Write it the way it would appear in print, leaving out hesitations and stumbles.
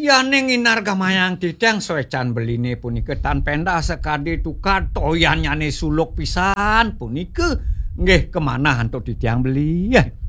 Yaning inarga mayang titiang soecan beline punika tan pendah sekadi tukar toyan nyane suluk pisan punika nggih kemana hantu titiang beli.